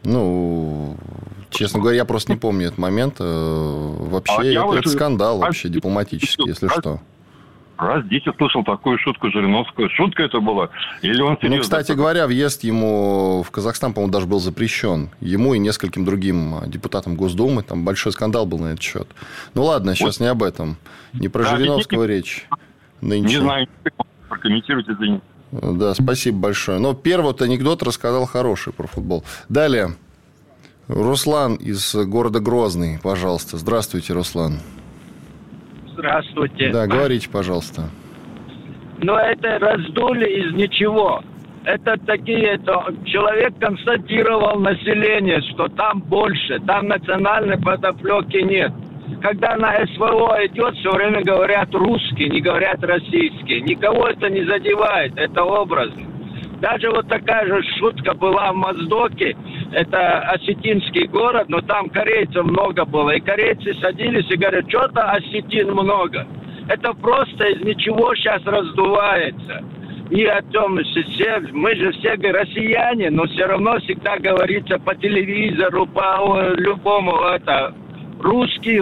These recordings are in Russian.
Ну, честно говоря, я просто не помню этот момент. Вообще, это скандал вообще дипломатический, если что. Раз 10 слышал такую шутку Жириновского. Шутка это была? Или он серьезно? Ну, кстати говоря, въезд ему в Казахстан, по-моему, даже был запрещен. Ему и нескольким другим депутатам Госдумы. Там большой скандал был на этот счет. Ну, ладно, сейчас не об этом. Не про Жириновского речь нынче. Не знаю, прокомментируйте это. Да, спасибо большое. Но первый вот анекдот рассказал хороший про футбол. Далее. Руслан из города Грозный, пожалуйста. Здравствуйте, Руслан. Здравствуйте. Да, говорите, пожалуйста. Но это раздули из ничего. Это человек констатировал население, что там больше, там национальной подоплеки нет. Когда на СВО идет, все время говорят русские, не говорят российские. Никого это не задевает, это образно. Даже вот такая же шутка была в Моздоке. Это осетинский город, но там корейцев много было. И корейцы садились и говорят, что-то осетин много. Это просто из ничего сейчас раздувается. И о том, мы же все россияне, но все равно всегда говорится по телевизору, по любому русский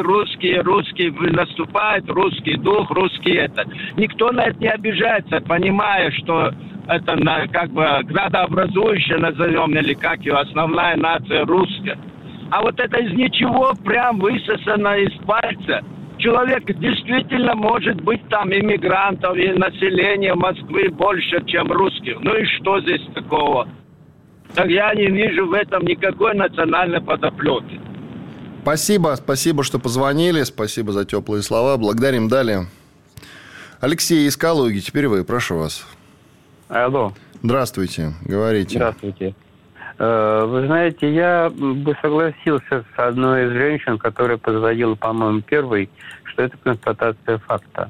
наступает, русский дух, русский это. Никто на это не обижается, понимая, что это как бы градообразующая, назовем, или как ее, основная нация русская. А вот это из ничего прям высосано из пальца. Человек действительно может быть там иммигрантов и население Москвы больше, чем русских. Ну и что здесь такого? Так я не вижу в этом никакой национальной подоплеки. Спасибо, что позвонили. Спасибо за теплые слова. Благодарим. Далее. Алексей из Калуги, теперь вы, прошу вас. Алло. Здравствуйте, говорите. Здравствуйте. Вы знаете, я бы согласился с одной из женщин, которая позвонила, по-моему, первой, что это констатация факта.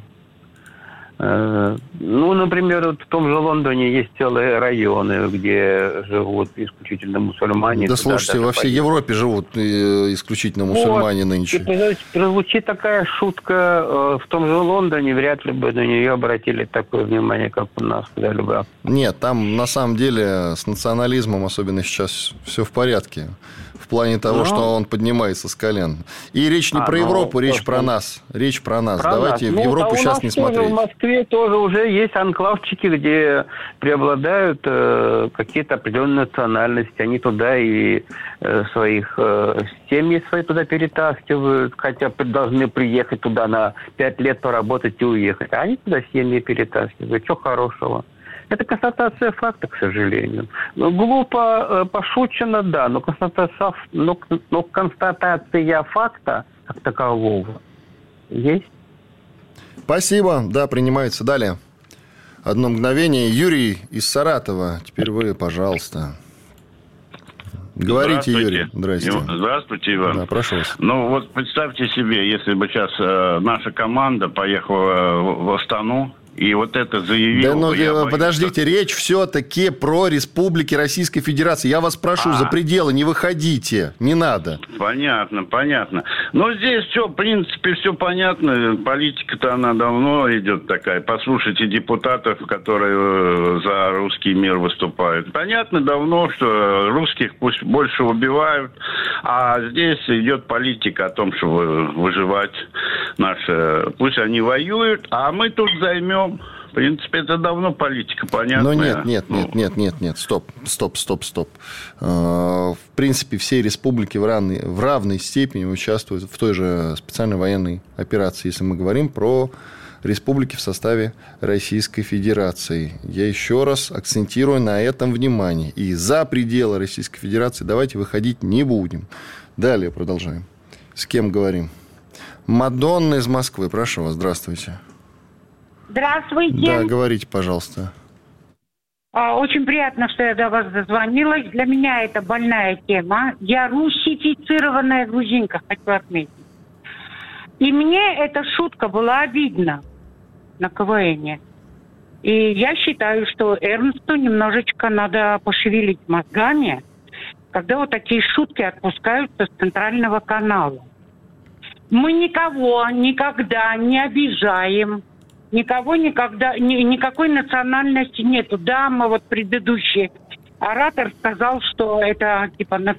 Ну, например, вот в том же Лондоне есть целые районы, где живут исключительно мусульмане. Да, слушайте, во всей Европе живут исключительно мусульмане нынче. И прозвучит такая шутка в том же Лондоне, вряд ли бы на нее обратили такое внимание, как у нас куда-либо. Нет, там на самом деле с национализмом, особенно сейчас, все в порядке. В плане того, что он поднимается с колен. И речь не про Европу, речь про нас. Речь про нас. Давайте в Европу сейчас не смотреть. В Москве тоже уже есть анклавчики, где преобладают какие-то определенные национальности. Они туда и своих семьи свои туда перетаскивают, хотя должны приехать туда на 5 лет поработать и уехать. А они туда семьи перетаскивают. Что хорошего? Это констатация факта, к сожалению. Глупо пошучено, да, но констатация факта как такового есть. Спасибо. Да, принимается. Далее. Одно мгновение. Юрий из Саратова. Теперь вы, пожалуйста. Говорите, Юрий. Здравствуйте. Здравствуйте, Иван. Да, прошу вас. Ну, вот представьте себе, если бы сейчас наша команда поехала в Астану, и вот это заявил... Да, подождите, речь все-таки про республики Российской Федерации. Я вас прошу, за пределы не выходите, не надо. Понятно. Но здесь все, в принципе, все понятно. Политика-то она давно идет такая. Послушайте депутатов, которые за русский мир выступают. Понятно давно, что русских пусть больше убивают, а здесь идет политика о том, что выживать наши... Пусть они воюют, а мы тут займем. В принципе, это давно политика, понятно. Но нет. Стоп. В принципе, все республики в равной степени участвуют в той же специальной военной операции, если мы говорим про республики в составе Российской Федерации. Я еще раз акцентирую на этом внимание. И за пределы Российской Федерации давайте выходить не будем. Далее продолжаем. С кем говорим? Мадонна из Москвы. Прошу вас, здравствуйте. Здравствуйте. Да, говорите, пожалуйста. Очень приятно, что я до вас дозвонилась. Для меня это больная тема. Я русифицированная грузинка, хочу отметить. И мне эта шутка была обидна на КВНе. И я считаю, что Эрнсту немножечко надо пошевелить мозгами, когда вот такие шутки отпускаются с центрального канала. Мы никого никогда не обижаем. Никого никогда, никакой национальности нету. Да, мы вот предыдущий оратор сказал, что это типа